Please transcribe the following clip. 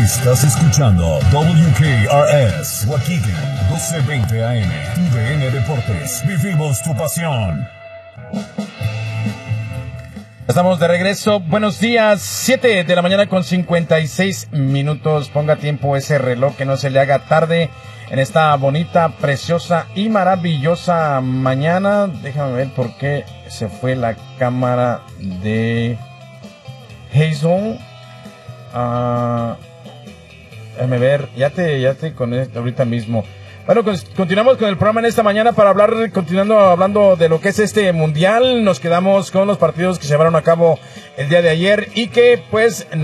Estás escuchando WKRS Waukegan 1220 AM. TUDN Deportes. Vivimos tu pasión. Estamos de regreso. Buenos días. 7 de la mañana con 56 minutos. Ponga tiempo ese reloj, que no se le haga tarde en esta bonita, preciosa y maravillosa mañana. Déjame ver por qué se fue la cámara de Hazel. Déjame ver. Ya te conecto ahorita mismo. Bueno, continuamos con el programa en esta mañana para continuando hablando de lo que es este mundial. Nos quedamos con los partidos que se llevaron a cabo el día de ayer y que pues